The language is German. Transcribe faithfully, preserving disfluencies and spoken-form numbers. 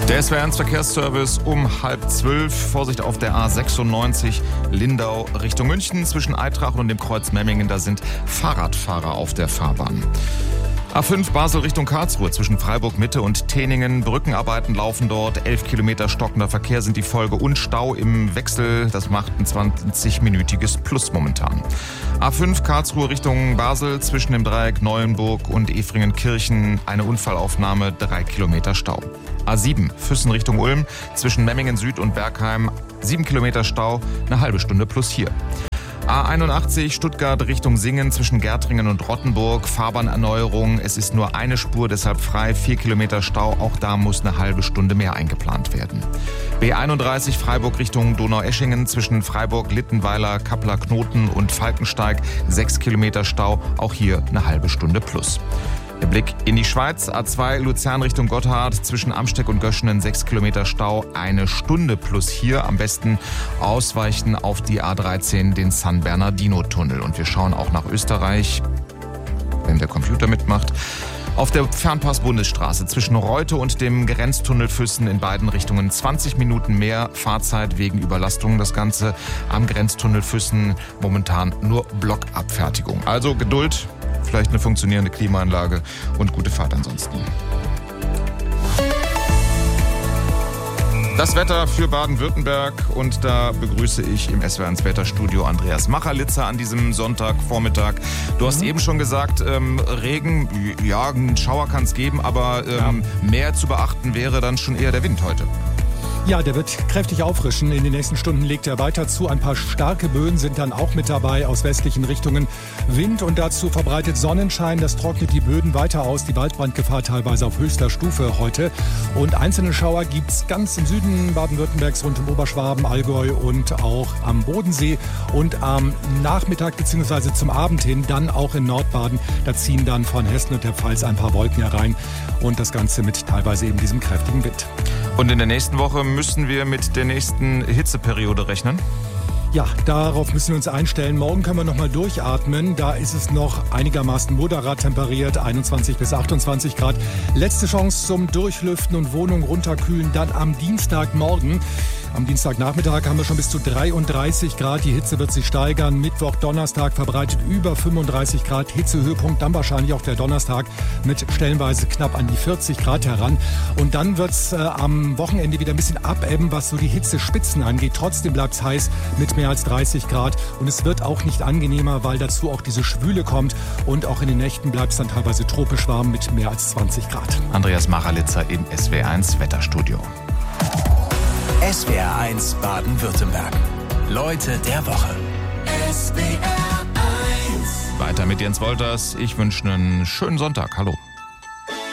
Der S W R eins Verkehrsservice um halb zwölf. Vorsicht auf der A sechsundneunzig Lindau Richtung München. Zwischen Eitrachen und dem Kreuz Memmingen, da sind Fahrradfahrer auf der Fahrbahn. A fünf Basel Richtung Karlsruhe zwischen Freiburg Mitte und Teningen. Brückenarbeiten laufen dort. elf Kilometer stockender Verkehr sind die Folge und Stau im Wechsel. Das macht ein zwanzig-minütiges Plus momentan. A fünf Karlsruhe Richtung Basel zwischen dem Dreieck Neuenburg und Efringenkirchen. Eine Unfallaufnahme, drei Kilometer Stau. A sieben Füssen Richtung Ulm zwischen Memmingen Süd und Bergheim. sieben Kilometer Stau, eine halbe Stunde plus hier. A einundachtzig Stuttgart Richtung Singen zwischen Gärtringen und Rottenburg. Fahrbahnerneuerung. Es ist nur eine Spur, deshalb frei. vier Kilometer Stau. Auch da muss eine halbe Stunde mehr eingeplant werden. B einunddreißig Freiburg Richtung Donaueschingen zwischen Freiburg, Littenweiler, Kappler, Knoten und Falkensteig. sechs Kilometer Stau. Auch hier eine halbe Stunde plus. Der Blick in die Schweiz. A zwei Luzern Richtung Gotthard zwischen Amsteck und Göschenen. sechs Kilometer Stau. Eine Stunde plus hier. Am besten ausweichen auf die A dreizehn, den San Bernardino-Tunnel. Und wir schauen auch nach Österreich, wenn der Computer mitmacht. Auf der Fernpass-Bundesstraße zwischen Reute und dem Grenztunnel Füssen in beiden Richtungen zwanzig Minuten mehr Fahrzeit wegen Überlastung. Das Ganze am Grenztunnel Füssen momentan nur Blockabfertigung. Also Geduld, vielleicht eine funktionierende Klimaanlage und gute Fahrt ansonsten. Das Wetter für Baden-Württemberg, und da begrüße ich im S W R eins Wetterstudio Andreas Machalitzer an diesem Sonntagvormittag. Du hast mhm. eben schon gesagt, ähm, Regen, ja, einen Schauer kann es geben, aber ähm, ja. mehr zu beachten wäre dann schon eher der Wind heute. Ja, der wird kräftig auffrischen. In den nächsten Stunden legt er weiter zu. Ein paar starke Böen sind dann auch mit dabei aus westlichen Richtungen. Wind und dazu verbreitet Sonnenschein. Das trocknet die Böden weiter aus. Die Waldbrandgefahr teilweise auf höchster Stufe heute. Und einzelne Schauer gibt's ganz im Süden Baden-Württembergs, rund um Oberschwaben, Allgäu und auch am Bodensee. Und am Nachmittag bzw. zum Abend hin dann auch in Nordbaden. Da ziehen dann von Hessen und der Pfalz ein paar Wolken herein. Und das Ganze mit teilweise eben diesem kräftigen Wind. Und in der nächsten Woche müssen wir mit der nächsten Hitzeperiode rechnen? Ja, darauf müssen wir uns einstellen. Morgen können wir noch mal durchatmen. Da ist es noch einigermaßen moderat temperiert, einundzwanzig bis achtundzwanzig Grad. Letzte Chance zum Durchlüften und Wohnung runterkühlen dann am Dienstagmorgen. Am Dienstagnachmittag haben wir schon bis zu dreiunddreißig Grad. Die Hitze wird sich steigern. Mittwoch, Donnerstag verbreitet über fünfunddreißig Grad. Hitzehöhepunkt dann wahrscheinlich auch der Donnerstag mit stellenweise knapp an die vierzig Grad heran. Und dann wird es äh, am Wochenende wieder ein bisschen abebben, was so die Hitzespitzen angeht. Trotzdem bleibt es heiß mit mehr als dreißig Grad. Und es wird auch nicht angenehmer, weil dazu auch diese Schwüle kommt. Und auch in den Nächten bleibt es dann teilweise tropisch warm mit mehr als zwanzig Grad. Andreas Machalitzer im S W R eins Wetterstudio. S W R eins Baden-Württemberg. Leute der Woche. S W R eins. Weiter mit Jens Wolters. Ich wünsche einen schönen Sonntag. Hallo.